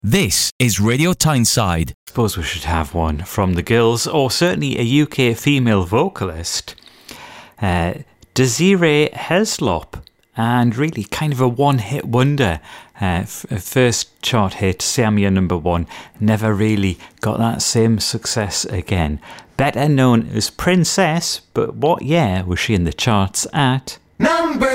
This is Radio Tyneside. I suppose we should have one from the Girls, or certainly a UK female vocalist, Desiree Heslop, and really kind of a one-hit wonder. First chart hit, Samia #1, never really got that same success again. Better known as Princess, but what year was she in the charts at?